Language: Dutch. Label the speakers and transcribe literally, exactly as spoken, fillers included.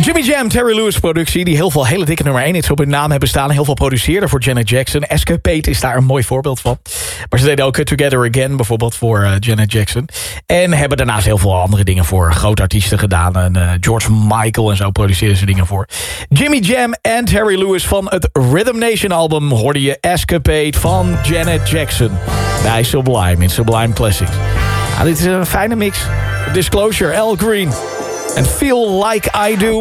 Speaker 1: Jimmy Jam, Terry Lewis productie, die heel veel hele dikke nummer één hits op hun naam hebben staan. Heel veel produceerden voor Janet Jackson. Escapade is daar een mooi voorbeeld van. Maar ze deden ook Together Again bijvoorbeeld voor uh, Janet Jackson. En hebben daarnaast heel veel andere dingen voor grote artiesten gedaan. En uh, George Michael en zo produceerden ze dingen voor. Jimmy Jam en Terry Lewis van het Rhythm Nation album hoorde je Escapade van Janet Jackson. Bij Sublime in Sublime Classics. Nou, dit is een fijne mix. Disclosure, Al Green. En Feel Like I Do.